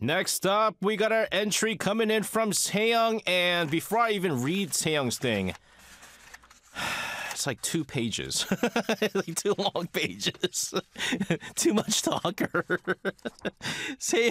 Next up, we got our entry coming in from Seyoung, and before I even read Seyoung's thing, it's like 2 pages. Like 2 long pages. Too much talker.